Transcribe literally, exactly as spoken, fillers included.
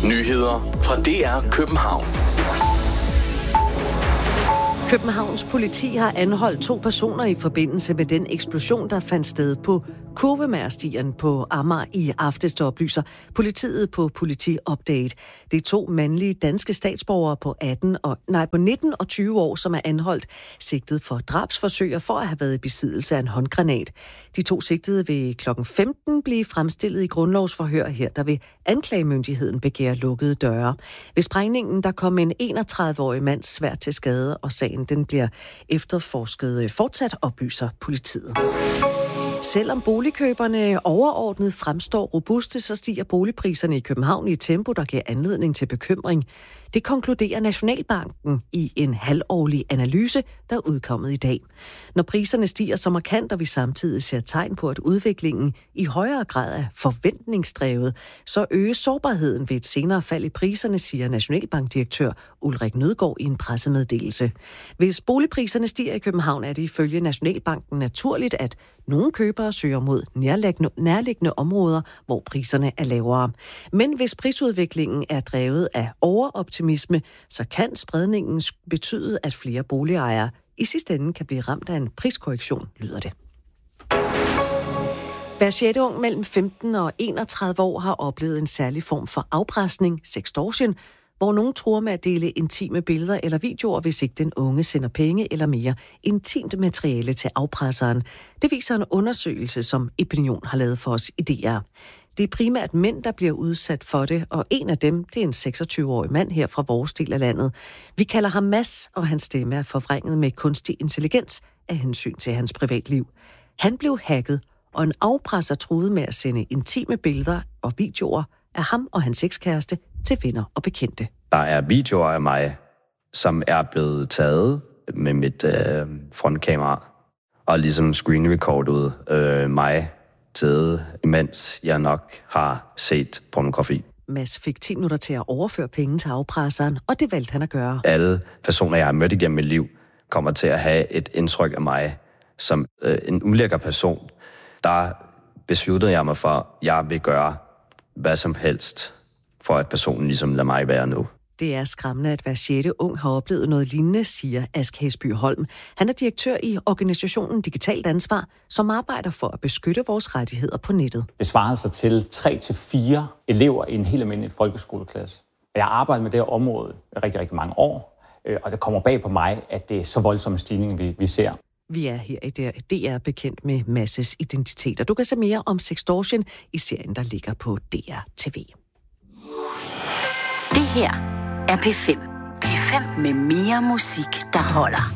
Nyheder fra D R København. Københavns politi har anholdt to personer i forbindelse med den eksplosion, der fandt sted på Kurvemærstien på Amager i aftes, oplyser politiet på Politi Update. Det er to mandlige danske statsborgere på atten og nej på nitten og tyve år, som er anholdt sigtet for drabsforsøg og for at have været i besiddelse af en håndgranat. De to sigtede vil klokken femten blive fremstillet i grundlovsforhør her, der vil anklagemyndigheden begære lukkede døre. Ved sprængningen der kom en enogtredive-årig mand svært til skade, og sagen den bliver efterforsket fortsat, oplyser politiet. Selvom boligkøberne overordnet fremstår robuste, så stiger boligpriserne i København i et tempo, der giver anledning til bekymring. Det konkluderer Nationalbanken i en halvårlig analyse, der er udkommet i dag. Når priserne stiger så markant, og vi samtidig ser tegn på, at udviklingen i højere grad er forventningsdrevet, så øges sårbarheden ved et senere fald i priserne, siger Nationalbankdirektør Ulrik Nødgaard i en pressemeddelelse. Hvis boligpriserne stiger i København, er det ifølge Nationalbanken naturligt, at nogle købere søger mod nærliggende, nærliggende områder, hvor priserne er lavere. Men hvis prisudviklingen er drevet af overoptimisme, så kan spredningen betyde, at flere boligejere i sidste ende kan blive ramt af en priskorrektion, lyder det. Hver sjette ung mellem femten og enogtredive år har oplevet en særlig form for afpresning, sextortion, hvor nogen truer med at dele intime billeder eller videoer, hvis ikke den unge sender penge eller mere intimt materiale til afpresseren. Det viser en undersøgelse, som Opinion har lavet for os i D R. Det er primært mænd, der bliver udsat for det, og en af dem, det er en seksogtyve-årig mand her fra vores del af landet. Vi kalder ham Mads, og hans stemme er forvrænget med kunstig intelligens af hensyn til hans privatliv. Han blev hacket, og en afpresser truede med at sende intime billeder og videoer af ham og hans ekskæreste til venner og bekendte. Der er videoer af mig, som er blevet taget med mit øh, frontkamera, og ligesom screenrecordet øh, mig til, imens jeg nok har set pornografi. Mads fik ti minutter til at overføre penge til afpresseren, og det valgte han at gøre. Alle personer, jeg har mødt igennem mit liv, kommer til at have et indtryk af mig som øh, en ulækker person. Der besluttede jeg mig for, at jeg vil gøre hvad som helst, for at personen ligesom lader mig være nu. Det er skræmmende, at hver sjette ung har oplevet noget lignende, siger Ask Hesby Holm. Han er direktør i organisationen Digitalt Ansvar, som arbejder for at beskytte vores rettigheder på nettet. Det svarer sig til tre til fire elever i en helt almindelig folkeskoleklasse. Jeg har arbejdet med det her område i rigtig, rigtig mange år, og det kommer bag på mig, at det er så voldsomme stigninger, vi, vi ser. Vi er her i D R bekendt med Masses identitet, og du kan se mere om sextortion i serien, der ligger på D R T V. Det her er P fem. P fem med mere musik, der holder.